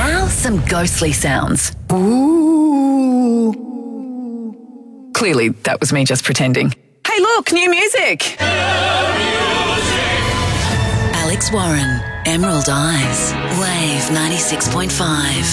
Now, some ghostly sounds. Ooh. Clearly, that was me just pretending. Hey, look, new music. Alex Warren, Emerald Eyes, Wave 96.5.